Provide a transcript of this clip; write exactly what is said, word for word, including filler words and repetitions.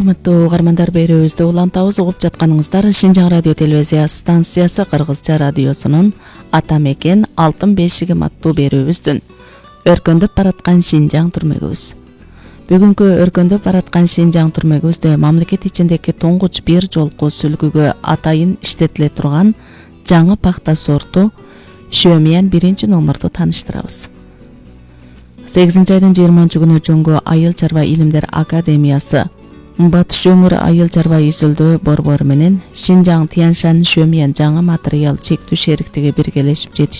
урматтуу угармандар, берүүбүздү улантабыз. Угуп жатканыңыздар Шинжаң радио телевизия станциясы Кыргызча радиосунун Ата мекен алтын бешигим аттуу берүүбүздүн өркөндөп бараткан Шинжаң түрмөгүбүз. Бүгүнкү өркөндөп бараткан Шинжаң түрмөгүбүздө мамлекет ичиндеги туңгуч бир жолку сүлгүгө атайын иштетиле турган жаңы пахта сорту Шөмиян биринчи номурду тааныштырабыз. сегизинчи айдын жыйырманчы күнү Жоңго Айыл чарба илимдер академиясы Батыш өңүр айыл чарба изилдөө борбору менен Шинжаң Тяньшань Шөмиян жаңы материал чектүү шериктиги биргелешип